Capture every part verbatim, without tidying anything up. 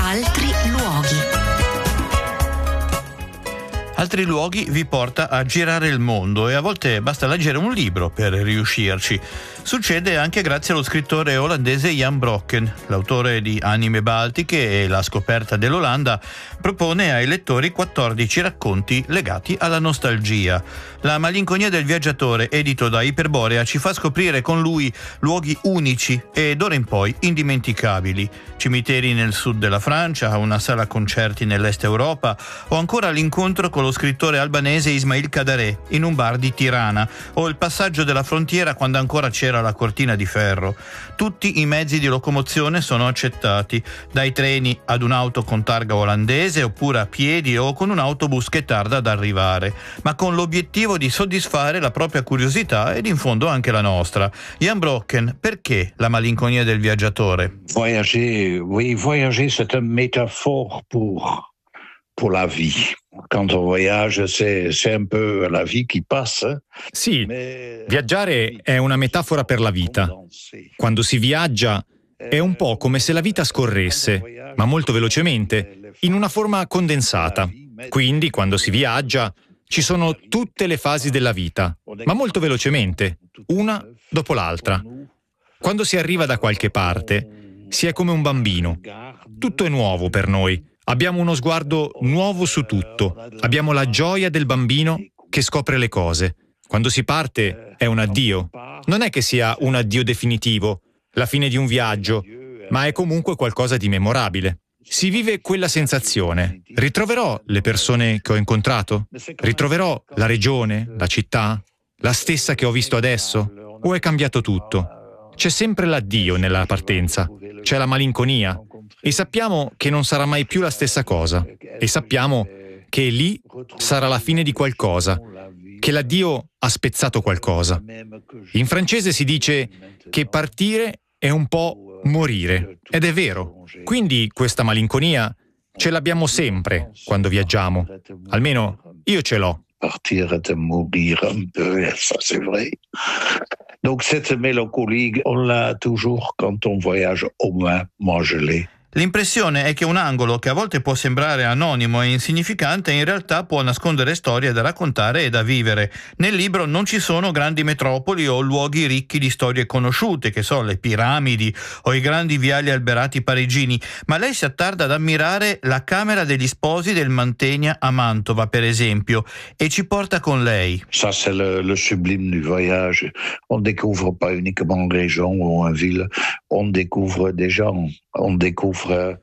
Altri luoghi. Altri luoghi vi porta a girare il mondo e a volte basta leggere un libro per riuscirci. Succede anche grazie allo scrittore olandese Jan Brokken. L'autore di Anime Baltiche e La scoperta dell'Olanda propone ai lettori quattordici racconti legati alla nostalgia. La malinconia del viaggiatore, edito da Iperborea, ci fa scoprire con lui luoghi unici e d'ora in poi indimenticabili. Cimiteri nel sud della Francia, una sala concerti nell'est Europa o ancora l'incontro con lo scrittore albanese Ismail Kadare in un bar di Tirana o il passaggio della frontiera quando ancora c'era la cortina di ferro. Tutti i mezzi di locomozione sono accettati, dai treni ad un'auto con targa olandese oppure a piedi o con un autobus che tarda ad arrivare, ma con l'obiettivo di soddisfare la propria curiosità ed in fondo anche la nostra. Jan Brokken, perché la malinconia del viaggiatore? Voyager, oui, voyager c'est une métaphore pour, pour la vie. Quand on voyage, c'est, c'est un peu la vie qui passe. Sì, viaggiare è una metafora per la vita. Quando si viaggia è un po' come se la vita scorresse, ma molto velocemente, in una forma condensata. Quindi, quando si viaggia, ci sono tutte le fasi della vita, ma molto velocemente, una dopo l'altra. Quando si arriva da qualche parte, si è come un bambino. Tutto è nuovo per noi. Abbiamo uno sguardo nuovo su tutto. Abbiamo la gioia del bambino che scopre le cose. Quando si parte è un addio. Non è che sia un addio definitivo, la fine di un viaggio, ma è comunque qualcosa di memorabile. Si vive quella sensazione. Ritroverò le persone che ho incontrato? Ritroverò la regione, la città, la stessa che ho visto adesso? O è cambiato tutto? C'è sempre l'addio nella partenza. C'è la malinconia. E sappiamo che non sarà mai più la stessa cosa. E sappiamo che lì sarà la fine di qualcosa, che l'addio ha spezzato qualcosa. In francese si dice che partire è un po' morire, ed è vero. Quindi questa malinconia ce l'abbiamo sempre quando viaggiamo. Almeno io ce l'ho. Partir et mourir un peu, ça c'est vrai. Donc cette mélancolie, on l'a toujours quand on voyage, au moins moi je l'ai. L'impressione è che un angolo che a volte può sembrare anonimo e insignificante in realtà può nascondere storie da raccontare e da vivere. Nel libro non ci sono grandi metropoli o luoghi ricchi di storie conosciute, che so, le piramidi o i grandi viali alberati parigini, ma lei si attarda ad ammirare la Camera degli Sposi del Mantegna a Mantova, per esempio, e ci porta con lei. Ça c'est le, le sublime du voyage. On découvre pas uniquement une région ou une ville, on découvre des gens, on découvre.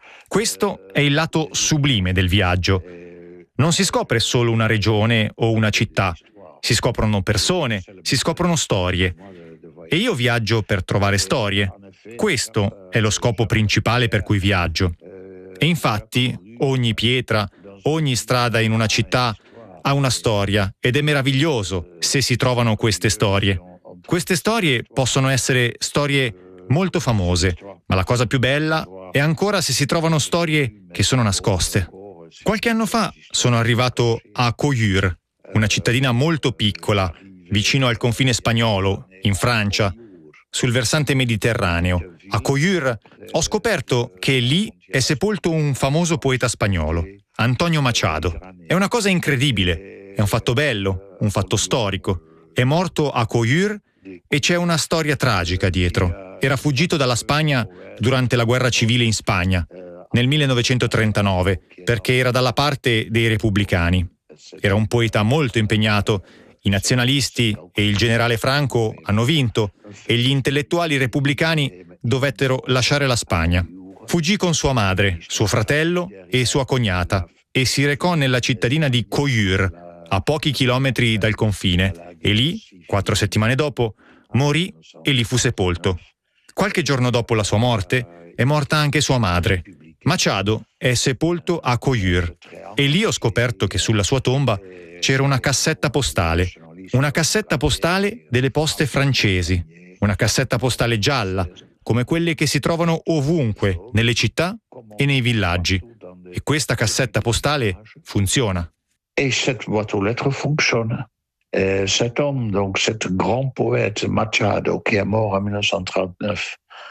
Questo è il lato sublime del viaggio. Non si scopre solo una regione o una città, si scoprono persone, si scoprono storie. E io viaggio per trovare storie. Questo è lo scopo principale per cui viaggio. E infatti ogni pietra, ogni strada in una città ha una storia ed è meraviglioso se si trovano queste storie. Queste storie possono essere storie molto famose, ma la cosa più bella è ancora se si trovano storie che sono nascoste. Qualche anno fa sono arrivato a Coyur, una cittadina molto piccola, vicino al confine spagnolo, in Francia, sul versante mediterraneo. A Coyur ho scoperto che lì è sepolto un famoso poeta spagnolo, Antonio Machado. È una cosa incredibile, è un fatto bello, un fatto storico. È morto a Coyur e c'è una storia tragica dietro. Era fuggito dalla Spagna durante la guerra civile in Spagna, nel millenovecentotrentanove, perché era dalla parte dei repubblicani. Era un poeta molto impegnato. I nazionalisti e il generale Franco hanno vinto e gli intellettuali repubblicani dovettero lasciare la Spagna. Fuggì con sua madre, suo fratello e sua cognata e si recò nella cittadina di Coyur, a pochi chilometri dal confine, e lì, quattro settimane dopo, morì e lì fu sepolto. Qualche giorno dopo la sua morte è morta anche sua madre. Machado è sepolto a Coyur e lì ho scoperto che sulla sua tomba c'era una cassetta postale, una cassetta postale delle poste francesi, una cassetta postale gialla, come quelle che si trovano ovunque, nelle città e nei villaggi. E questa cassetta postale funziona. Et cette boîte aux lettres fonctionne. Euh, cet homme, donc cet grand poète Machado, qui est mort en milleneuf cent trente-neuf,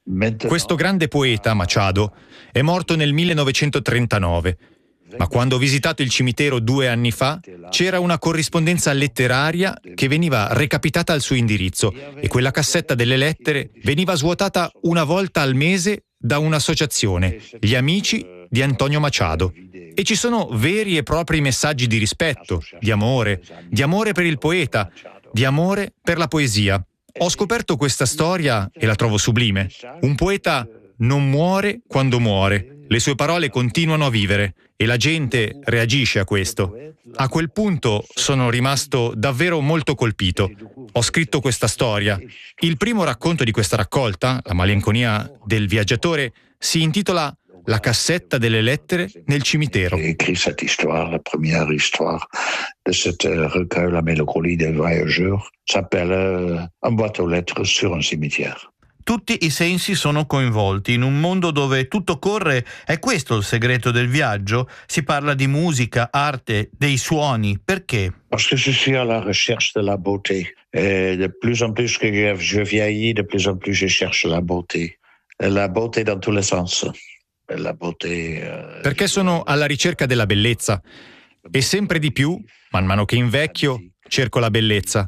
Questo grande poeta, Machado, è morto nel millenovecentotrentanove, ma quando ho visitato il cimitero due anni fa c'era una corrispondenza letteraria che veniva recapitata al suo indirizzo e quella cassetta delle lettere veniva svuotata una volta al mese da un'associazione, gli Amici di Antonio Machado. E ci sono veri e propri messaggi di rispetto, di amore, di amore per il poeta, di amore per la poesia. Ho scoperto questa storia e la trovo sublime. Un poeta non muore quando muore, le sue parole continuano a vivere e la gente reagisce a questo. A quel punto sono rimasto davvero molto colpito. Ho scritto questa storia. Il primo racconto di questa raccolta, La malinconia del viaggiatore, si intitola La cassetta delle lettere nel cimitero. J'ai écrit cette histoire, la première histoire de cet recueil, La mélancolie des voyageurs, s'appelle euh, Un boîte aux lettres sur un cimetière. Tutti i sensi sono coinvolti in un mondo dove tutto corre. È questo il segreto del viaggio? Si parla di musica, arte, dei suoni. Perché? Parce que je suis à la recherche de la beauté. Et de plus en plus que je vieillis, de plus en plus je cherche la beauté. La beauté dans tous les sens. La beauté, euh... Perché sono alla ricerca della bellezza. E sempre di più, man mano che invecchio, cerco la bellezza.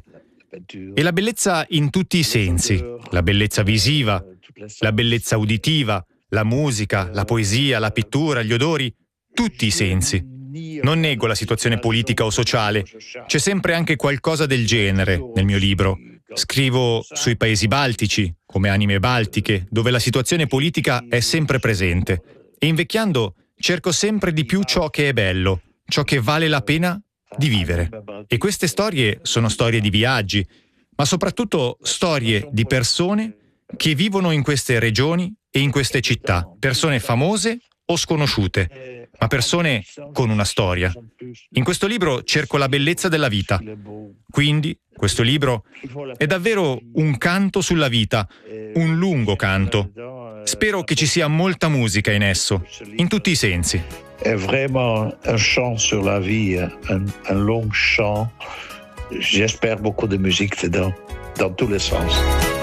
E la bellezza in tutti i sensi, la bellezza visiva, la bellezza uditiva, la musica, la poesia, la pittura, gli odori, tutti i sensi. Non nego la situazione politica o sociale, c'è sempre anche qualcosa del genere nel mio libro. Scrivo sui paesi baltici, come Anime baltiche, dove la situazione politica è sempre presente. E invecchiando cerco sempre di più ciò che è bello, ciò che vale la pena di vivere. E queste storie sono storie di viaggi, ma soprattutto storie di persone che vivono in queste regioni e in queste città, persone famose o sconosciute, ma persone con una storia. In questo libro cerco la bellezza della vita. Quindi, questo libro è davvero un canto sulla vita, un lungo canto. Spero che ci sia molta musica in esso, in tutti i sensi. È vraiment un chant sur la vie, un, un long chant. J'espère beaucoup de musique dedans, dans tous les sens.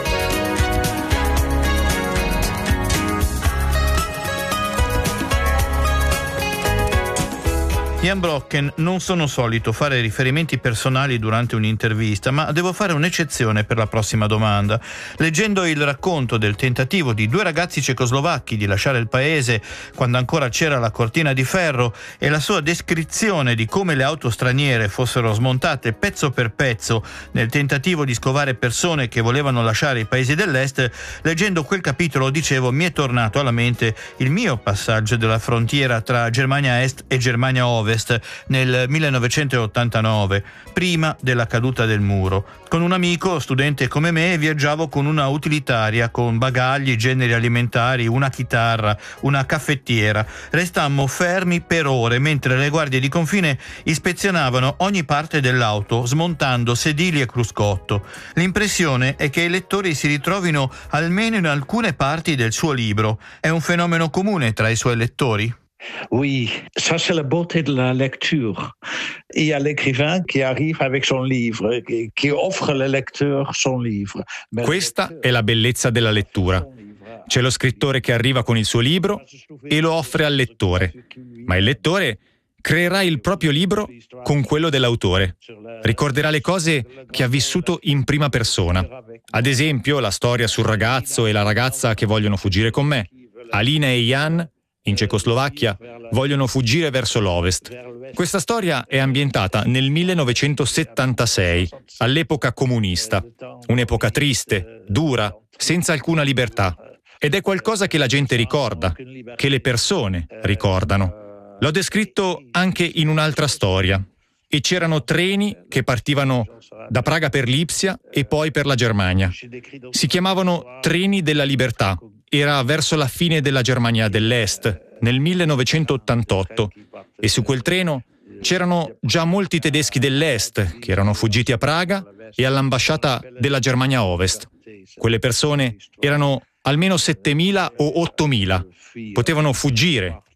Ian Brocken, non sono solito fare riferimenti personali durante un'intervista, ma devo fare un'eccezione per la prossima domanda. Leggendo il racconto del tentativo di due ragazzi cecoslovacchi di lasciare il paese quando ancora c'era la cortina di ferro e la sua descrizione di come le auto straniere fossero smontate pezzo per pezzo nel tentativo di scovare persone che volevano lasciare i paesi dell'est, leggendo quel capitolo, dicevo, mi è tornato alla mente il mio passaggio della frontiera tra Germania Est e Germania Ovest nel millenovecentottantanove, prima della caduta del muro. Con un amico, studente come me, viaggiavo con una utilitaria con bagagli, generi alimentari, una chitarra, una caffettiera. Restammo fermi per ore mentre le guardie di confine ispezionavano ogni parte dell'auto, smontando sedili e cruscotto. L'impressione è che i lettori si ritrovino almeno in alcune parti del suo libro. È un fenomeno comune tra i suoi lettori? Oui, ça c'est la beauté de la lecture. Il y a l'écrivain qui arrive avec son livre, qui offre al lecteur son livre. Questa è la bellezza della lettura. C'è lo scrittore che arriva con il suo libro e lo offre al lettore, ma il lettore creerà il proprio libro con quello dell'autore. Ricorderà le cose che ha vissuto in prima persona. Ad esempio, la storia sul ragazzo e la ragazza che vogliono fuggire con me. Alina e Jan in Cecoslovacchia vogliono fuggire verso l'Ovest. Questa storia è ambientata nel millenovecentosettantasei, all'epoca comunista, un'epoca triste, dura, senza alcuna libertà. Ed è qualcosa che la gente ricorda, che le persone ricordano. L'ho descritto anche in un'altra storia. E c'erano treni che partivano da Praga per Lipsia e poi per la Germania. Si chiamavano Treni della Libertà. Era verso la fine della Germania dell'Est, nel millenovecentottantotto, e su quel treno c'erano già molti tedeschi dell'Est che erano fuggiti a Praga e all'ambasciata della Germania Ovest. Quelle persone erano almeno settemila o ottomila. Potevano fuggire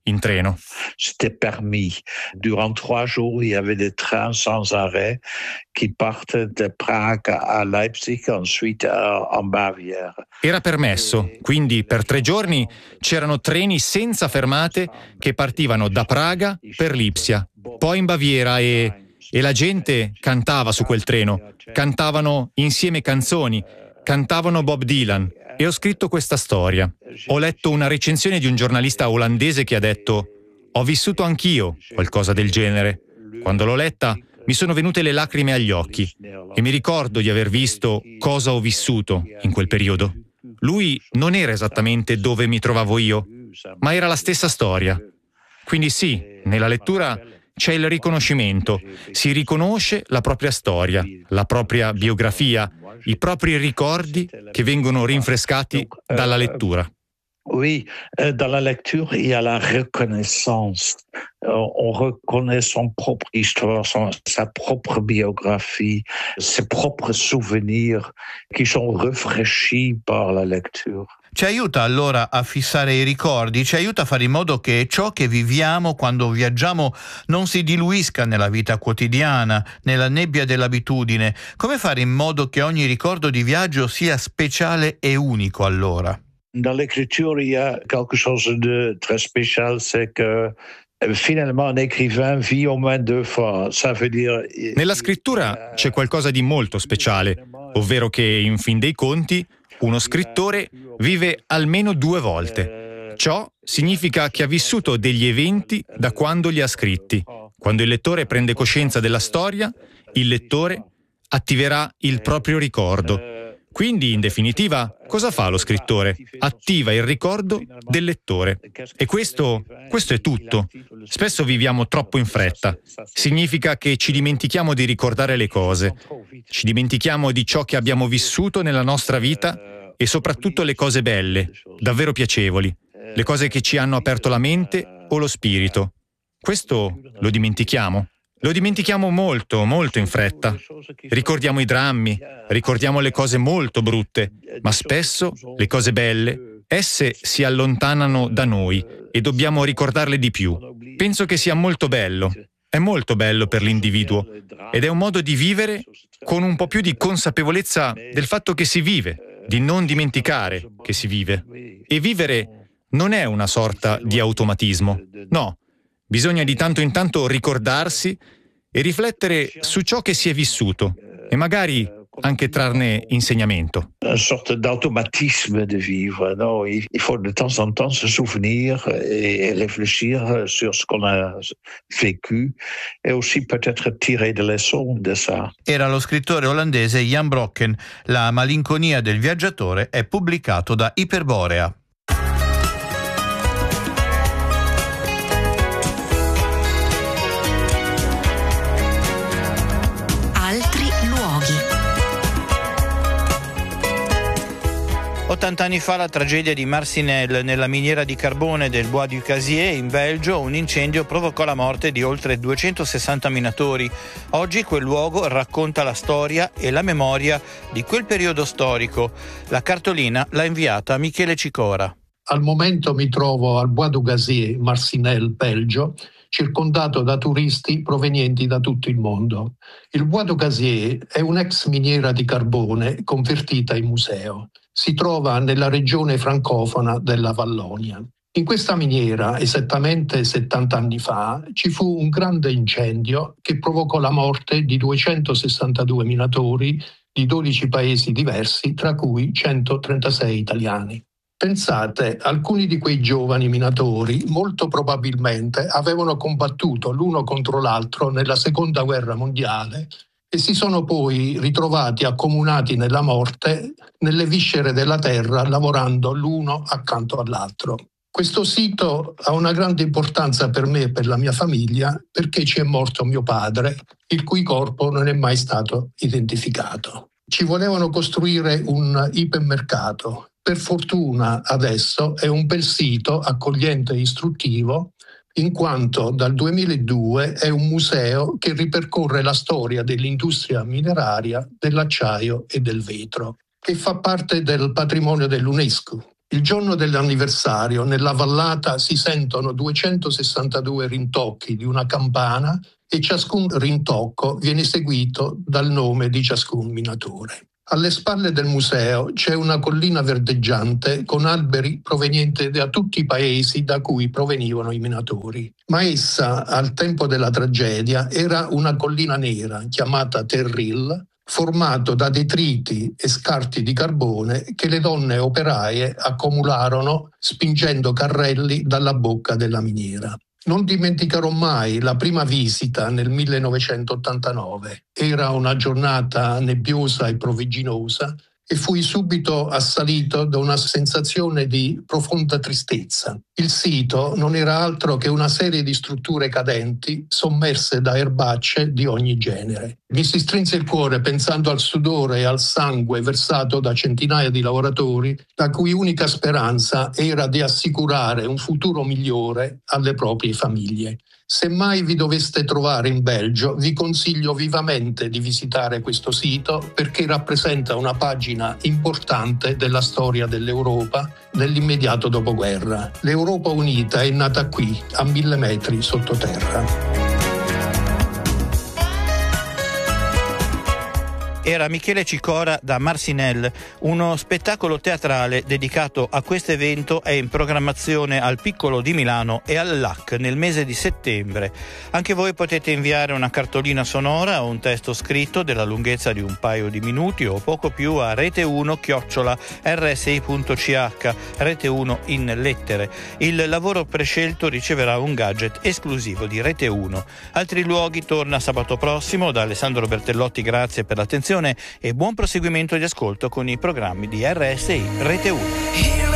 in treno. C'était permis. Durant trois jours, il y avait des trains sans arrêt qui partent de Prague à Leipzig, ensuite en Baviera. Era permesso, quindi per tre giorni c'erano treni senza fermate che partivano da Praga per Lipsia, poi in Baviera e, e la gente cantava su quel treno, cantavano insieme canzoni, cantavano Bob Dylan. E ho scritto questa storia. Ho letto una recensione di un giornalista olandese che ha detto: ho vissuto anch'io qualcosa del genere. Quando l'ho letta mi sono venute le lacrime agli occhi e mi ricordo di aver visto cosa ho vissuto in quel periodo. Lui non era esattamente dove mi trovavo io, ma era la stessa storia. Quindi sì, nella lettura c'è il riconoscimento, si riconosce la propria storia, la propria biografia, i propri ricordi che vengono rinfrescati dalla lettura. Oui, dans la lecture, il y a la reconnaissance. On reconnaît son propre histoire, son, sa propre biographie, ses propres souvenirs qui sont rafraîchis par la lecture. Ci aiuta allora a fissare i ricordi, ci aiuta a fare in modo che ciò che viviamo quando viaggiamo non si diluisca nella vita quotidiana, nella nebbia dell'abitudine. Come fare in modo che ogni ricordo di viaggio sia speciale e unico allora? Dans l'écriture, il y a quelque chose de très spécial, c'est que finalement un écrivain vit au moins deux fois. Ça veut dire... Nella scrittura c'è qualcosa di molto speciale, ovvero che in fin dei conti uno scrittore vive almeno due volte. Ciò significa che ha vissuto degli eventi da quando li ha scritti. Quando il lettore prende coscienza della storia, il lettore attiverà il proprio ricordo. Quindi, in definitiva, cosa fa lo scrittore? Attiva il ricordo del lettore. E questo, questo è tutto. Spesso viviamo troppo in fretta. Significa che ci dimentichiamo di ricordare le cose. Ci dimentichiamo di ciò che abbiamo vissuto nella nostra vita e soprattutto le cose belle, davvero piacevoli, le cose che ci hanno aperto la mente o lo spirito. Questo lo dimentichiamo. Lo dimentichiamo molto, molto in fretta. Ricordiamo i drammi, ricordiamo le cose molto brutte, ma spesso le cose belle, esse si allontanano da noi e dobbiamo ricordarle di più. Penso che sia molto bello, è molto bello per l'individuo ed è un modo di vivere con un po' più di consapevolezza del fatto che si vive, di non dimenticare che si vive. E vivere non è una sorta di automatismo, no. Bisogna di tanto in tanto ricordarsi e riflettere su ciò che si è vissuto e magari anche trarne insegnamento. Une sorte d'automatisme de vivre. No? Il faut de temps en temps se souvenir et réfléchir sur ce qu'on a vécu et aussi peut-être tirer des leçons de ça. Era lo scrittore olandese Jan Brokken. La malinconia del viaggiatore è pubblicato da Iperborea. ottanta anni fa la tragedia di Marcinelle nella miniera di carbone del Bois du Casier in Belgio. Un incendio provocò la morte di oltre duecentosessanta minatori. Oggi quel luogo racconta la storia e la memoria di quel periodo storico. La cartolina l'ha inviata Michele Cicora. Al momento mi trovo al Bois du Casier, Marcinelle, Belgio, circondato da turisti provenienti da tutto il mondo. Il Bois du Casier è un'ex miniera di carbone convertita in museo. Si trova nella regione francofona della Vallonia. In questa miniera, esattamente settanta anni fa, ci fu un grande incendio che provocò la morte di duecentosessantadue minatori di dodici paesi diversi, tra cui centotrentasei italiani. Pensate, alcuni di quei giovani minatori molto probabilmente avevano combattuto l'uno contro l'altro nella Seconda Guerra Mondiale e si sono poi ritrovati accomunati nella morte nelle viscere della terra, lavorando l'uno accanto all'altro. Questo sito ha una grande importanza per me e per la mia famiglia perché ci è morto mio padre, il cui corpo non è mai stato identificato. Ci volevano costruire un ipermercato. Per fortuna adesso è un bel sito accogliente e istruttivo, in quanto dal duemiladue è un museo che ripercorre la storia dell'industria mineraria, dell'acciaio e del vetro, e fa parte del patrimonio dell'UNESCO. Il giorno dell'anniversario nella vallata si sentono duecentosessantadue rintocchi di una campana e ciascun rintocco viene seguito dal nome di ciascun minatore. Alle spalle del museo c'è una collina verdeggiante con alberi provenienti da tutti i paesi da cui provenivano i minatori. Ma essa, al tempo della tragedia, era una collina nera chiamata Terril, formato da detriti e scarti di carbone che le donne operaie accumularono spingendo carrelli dalla bocca della miniera. Non dimenticherò mai la prima visita nel millenovecentottantanove. Era una giornata nebbiosa e proviginosa e fui subito assalito da una sensazione di profonda tristezza. Il sito non era altro che una serie di strutture cadenti sommerse da erbacce di ogni genere. Mi si strinse il cuore pensando al sudore e al sangue versato da centinaia di lavoratori, la cui unica speranza era di assicurare un futuro migliore alle proprie famiglie. Se mai vi doveste trovare in Belgio, vi consiglio vivamente di visitare questo sito perché rappresenta una pagina importante della storia dell'Europa dell'immediato dopoguerra. L'Europa unita è nata qui, a mille metri sottoterra. Era Michele Cicora da Marcinelle. Uno spettacolo teatrale dedicato a questo evento è in programmazione al Piccolo di Milano e al L A C nel mese di settembre. Anche voi potete inviare una cartolina sonora o un testo scritto della lunghezza di un paio di minuti o poco più a rete uno chiocciola r s i punto c h, rete uno in lettere. Il lavoro prescelto riceverà un gadget esclusivo di Rete uno. Altri luoghi torna sabato prossimo. Da Alessandro Bertellotti grazie per l'attenzione e buon proseguimento di ascolto con i programmi di R S I Rete uno.